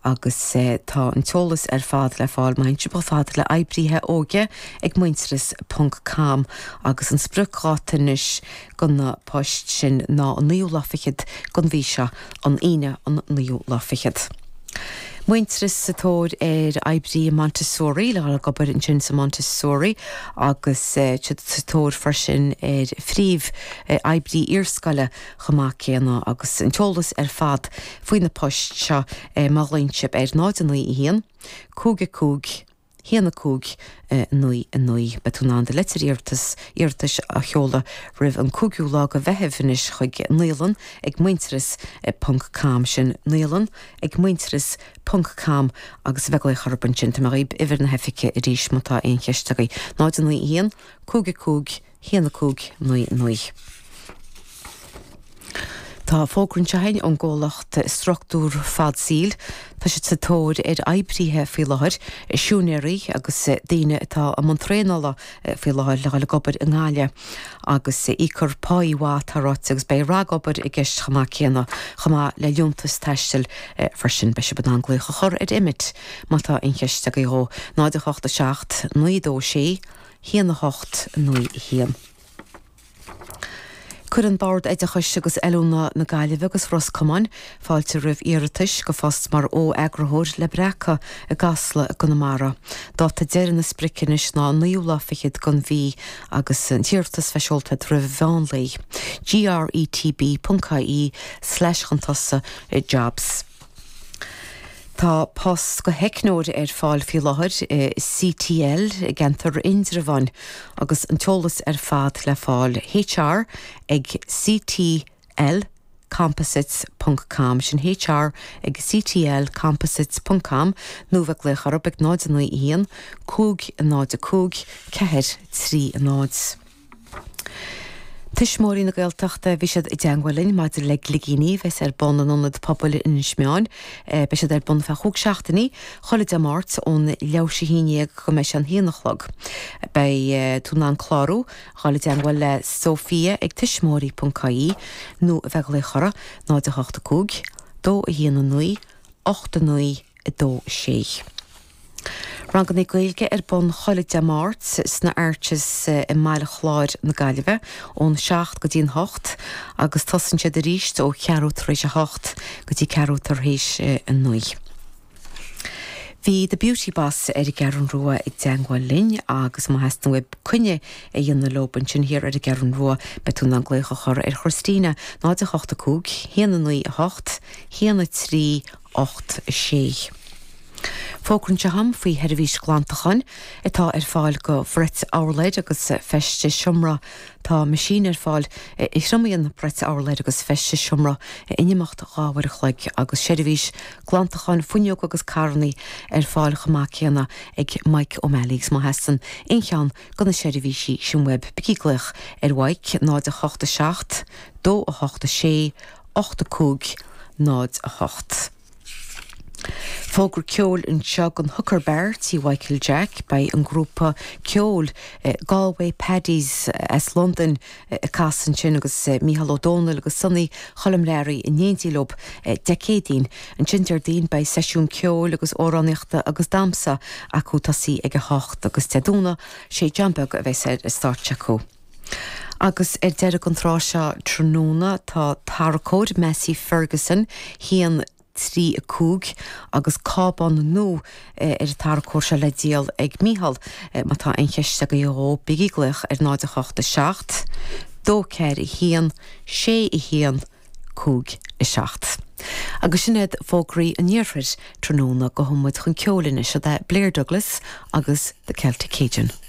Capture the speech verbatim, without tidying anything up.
agus tá an teolas ar fad le fáil main si fad le eibrithe óge ag muinteras punt com agus an spruchrátanis gona poist sin ná an níú lafichid gon bhí se an ine an níú lafichid. Muinteras sa tóir ar eibrí Montessori le gal gobar an sin sa Montessori agus sa tóir farsin ar phríomh eibrí iarscoile chomá céanna agus an teolas ar fad faoin na poist seo málainseab ar náid an nuí híon, cúga cúg, híana cúg nuí a nuí betúna de letar iartas iartas a cheola rih an cúgiú lá a bheithefnis chuig nílan ag muinteras punt com sin nílan ag muinteras punt com agus bheagla charban sin tá raibh idir na hefice i ríis mátá aon cheistagaí náid an nuí híon, cúga cúg, híana cúg, nuí a nuí. Tá fógrann se hain an ggólacht struchtúr fad síl, tá si sa tóir ar eibrithe fi láthir siúnéirí agus daine atá am an tréála fi láthir le le gobar an gáile agus ícur páíhá tarrát agus bei rágobar i gceist chamá céanna chamá le leúntas teistil farsin be se bad an glucha chur ar imit mátá in cheiste go náide chochta seacht nuí dó sé, híana hocht nuí hían. Cur an bard éide chuiste agus eúna na gaiileh agus Roscommon fáilte rih iiritis go fast mar ó agrathóir le brecha a gasla a gonamara. Dáta deir na spricinnis ná níúlafichid gon bhí agus an tíirtas feisiolta rih bheanlaí. gretb.caí slash chantasa jobs. Tá post go heicnóir ar fáil fi láthir C T L gentar indrabhain agus an teolas ar fad le fáil H R ag C T L composites punt com sin H R ag C T L composites punt com nó bheith le charab ag náid an nuí íon, cúg a náid a cúg, ceithir trí a náid. Tuismóí na gailteachta bhí siad i deanghfuilinn maid le ligíní bheits ar bon an anad pobl in Smeáin, be siad ar bon fe chuig seachtaí, chola de mát ón leabhsí híineag go meis an híanachlog. Bei túna an chlárú, chola deanghfuil le Sofia ag tuismóí.caí nó a bheith le chora náid a chachta cúg, dó a híana nuí, ochta nuí a dó sé. Rangan é gailge ar bon chola de mát sna airtis i máile chláir na gaiileh ón seacht go dtíon hocht agus tosan sé de ríist ó cearú éis a hocht go dtí cearú tar hééis an nuí. Bhí de beauty bus ar i gearan rua ag deanghfuil linn agus má heastan web cunne a dhéanana loban sin hir ar i gearan rua betún an glécha chur ar Christína náid a chochta cúg, híana nuí a hocht, híana trí ocht sé. Fógrann se ham faoi heirhís glantachan atá ar fáil go bhret áleid agus feiste siomra tá masín ar fáil i sramíon bret áleid agus feiste siomra inimeachta gáhar chleig agus seirbhís glantachan fuineog agus carnaí ar fáil chomá céanna ag Mike O'Malley's má hesan inchean gona seirbhísí sin web bicíglach ar bhaid náid a chochta seacht, dó a chochta sé, ochta cúg, náid a chocht. Fógur ceol an seag an Huckerbear tí Michael Jack bei an grúpa ceol Galway Paddies as London a casan sin agus Micheál O'Donnell agus sunnaí cholam léirí in néantílob decédín an tintardín bei seisiún ceol agus óráníochta agus damsa acu tasí ag a hocht agus teadúna sé jumpbug a bheits ar start acu. Agus ar deire an tráise tróna tá tarcód Messi Ferguson hían trí a cúg agus cában nó ar tar cóirse le díal ag Micheál má tá ein cheiste go dheó bigíglach ar náid a chochta seacht, dó ceir i hían, sé i hían, cúg i seacht. Agus sinnéad fógraí an níorfrid tróna go thomid chun ceolalainne se de Blair Douglas agus the Celtic Cajun.